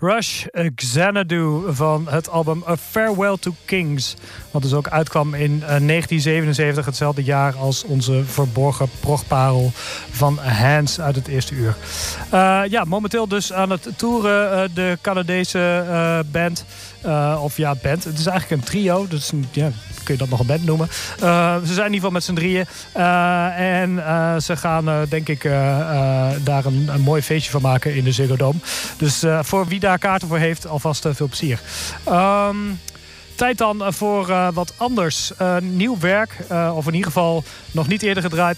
Rush Xanadu van het album A Farewell to Kings. Wat dus ook uitkwam in 1977, hetzelfde jaar als onze verborgen progparel van Hands uit het eerste uur. Momenteel dus aan het toeren, de Canadese band. Band. Het is eigenlijk een trio, dus kun je dat nog een band noemen. Ze zijn in ieder geval met z'n drieën. Ze gaan, denk ik, daar een mooi feestje van maken in de Ziggo Dome. Dus voor wie daar kaarten voor heeft, alvast veel plezier. Tijd dan voor wat anders. Nieuw werk, of in ieder geval nog niet eerder gedraaid